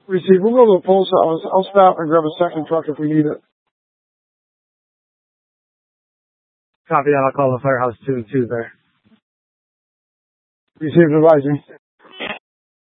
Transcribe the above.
Receive. We'll go to the post office. I'll stop and grab a second truck if we need it. Copy that. I'll call the firehouse too there. Received, advising.